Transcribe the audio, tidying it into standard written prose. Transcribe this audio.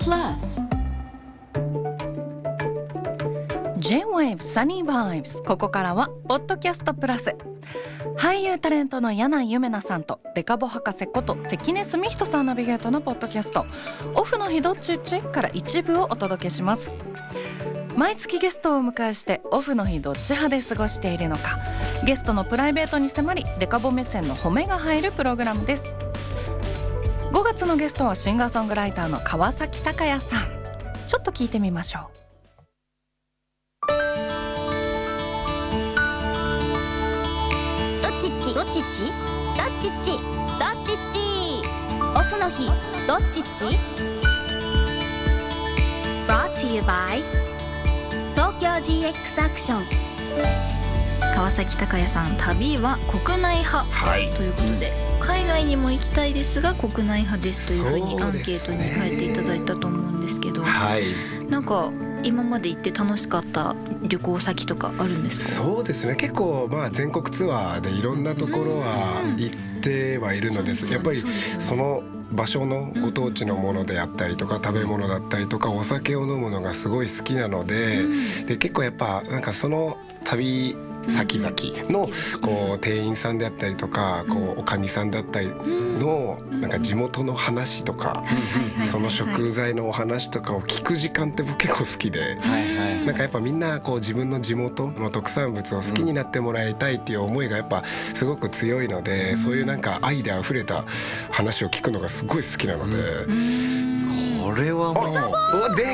Plus J-Wave Sunny Vibes。 ここからはポッドキャストプラス。俳優タレントの柳井ゆめなさんとデカボ博士こと関根澄人さんナビゲートのポッドキャストオフの日どっちっちから一部をお届けします。毎月ゲストをお迎えしてオフの日どっち派で過ごしているのか、ゲストのプライベートに迫りデカボ目線の褒めが入るプログラムです。5月のゲストはシンガーソングライターの川崎鷹也さん。ちょっと聞いてみましょう。 どっちっちどっちっちどっちっちどっちっちオフの日どっちっち Brought to you by 東京 GX アクション。 川崎鷹也さん、旅は国内派、 はい、 ということで海外にも行きたいですが国内派ですというふうにアンケートに書いていただいたと思うんですけど、 はい、 なんか今まで行って楽しかった旅行先とかあるんですか？ そうですね、結構全国ツアーでいろんなところは行ってはいるのです。やっぱりその場所のご当地のものであったりとか食べ物だったりとかお酒を飲むのがすごい好きなので、で結構やっぱなんかその旅先々のこう店員さんであったりとかこうおかみさんだったりのなんか地元の話とかその食材のお話とかを聞く時間って僕結構好きで、なんかやっぱみんなこう自分の地元の特産物を好きになってもらいたいっていう思いがやっぱすごく強いので、そういうなんか愛であふれた話を聞くのがすごい好きなので、 これはもう